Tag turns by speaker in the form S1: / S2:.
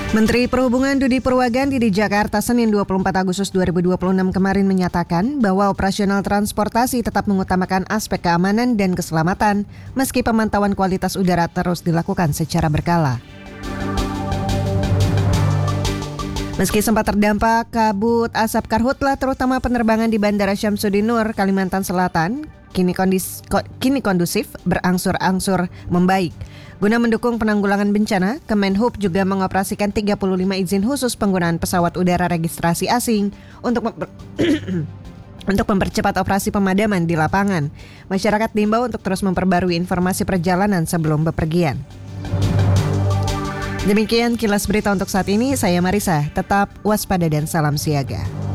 S1: Menteri Perhubungan Budi Purwagandi di Jakarta Senin 24 Agustus 2026 kemarin menyatakan bahwa operasional transportasi tetap mengutamakan aspek keamanan dan keselamatan meski pemantauan kualitas udara terus dilakukan secara berkala. Meski sempat terdampak kabut asap karhutla terutama penerbangan di Bandara Syamsuddin Nur, Kalimantan Selatan, kini kondusif berangsur-angsur membaik. Guna mendukung penanggulangan bencana, Kemenhub juga mengoperasikan 35 izin khusus penggunaan pesawat udara registrasi asing untuk mempercepat operasi pemadaman di lapangan. Masyarakat diimbau untuk terus memperbarui informasi perjalanan sebelum bepergian. Demikian kilas berita untuk saat ini, saya Marisa. Tetap waspada dan salam siaga.